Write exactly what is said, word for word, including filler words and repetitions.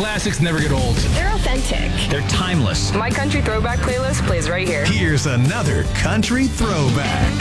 classics never get old. They're authentic. They're timeless. My country throwback playlist plays right here. Here's another country throwback.